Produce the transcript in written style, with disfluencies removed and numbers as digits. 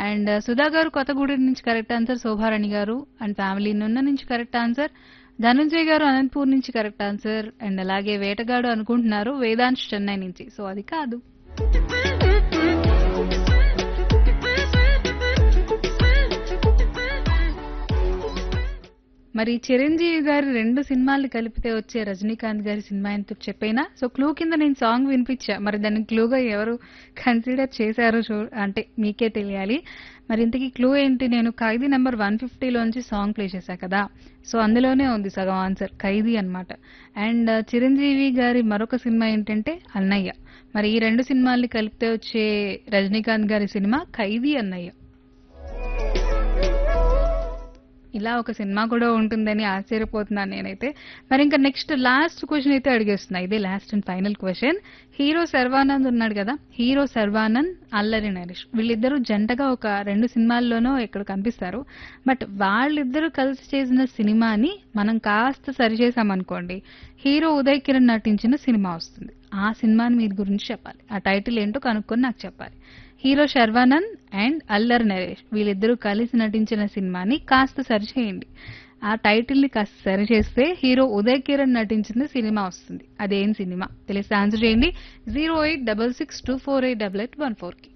And Sudha గారు కొత్తగూడెం నుంచి correct answer. Shobharani గారు అండ్ ఫ్యామిలీ నున్న నుంచి కరెక్ట్ ఆన్సర్. ధనుంజయ్ గారు అనంతపూర్ నుంచి కరెక్ట్ ఆన్సర్. అండ్ అలాగే వేటగాడు అనుకుంటున్నారు వేదాంశ్ చెన్నై నుంచి. సో అది కాదు. మరి చిరంజీవి గారి 2 సినిమాలు కలిపితే వచ్చే రజనీకాంత్ గారి సినిమా ఏంటో చెప్పేనా? సో క్లూ కింద నేను సాంగ్ వినిపించా. మరి దాన్ని క్లూగా ఎవరు కన్సిడర్ చేశారో అంటే మీకే తెలియాలి. మరి ఇంతకీ క్లూ ఏంటి? నేను ఖైదీ నెంబర్ 150లోంచి సాంగ్ ప్లే చేశా కదా. సో అందులోనే ఉంది సగం ఆన్సర్, ఖైదీ అన్నమాట. అండ్ చిరంజీవి గారి మరొక సినిమా ఏంటంటే అన్నయ్య. మరి ఈ 2 సినిమాల్ని కలిపితే వచ్చే రజనీకాంత్ గారి సినిమా ఖైదీ అన్నయ్య. ఇలా ఒక సినిమా కూడా ఉంటుందని ఆశ్చర్యపోతున్నాను నేనైతే. మరి ఇంకా నెక్స్ట్ లాస్ట్ క్వశ్చన్ అయితే అడిగేస్తున్నా. ఇదే last and final question. Hero Sharwanand ఉన్నాడు కదా, హీరో శర్వానంద్, అల్లరి నరేష్ వీళ్ళిద్దరూ జంటగా ఒక 2 సినిమాల్లోనో ఇక్కడ కనిపిస్తారు. బట్ వాళ్ళిద్దరూ కలిసి చేసిన సినిమాని మనం కాస్త సరిచేసామనుకోండి, హీరో ఉదయ్ కిరణ్ నటించిన సినిమా వస్తుంది. ఆ సినిమాని మీ గురించి చెప్పాలి. ఆ టైటిల్ ఏంటో కనుక్కొని నాకు చెప్పాలి. హీరో శర్వానంద్ అండ్ అల్లరి నరేష్ వీళ్ళిద్దరూ కలిసి నటించిన సినిమాని కాస్త సరిచేయండి. ఆ టైటిల్ ని కాస్త సరిచేస్తే హీరో ఉదయ్ కిరణ్ నటించిన సినిమా వస్తుంది. అదేం సినిమా తెలిస్తే ఆన్సర్ చేయండి 08662488814 కి.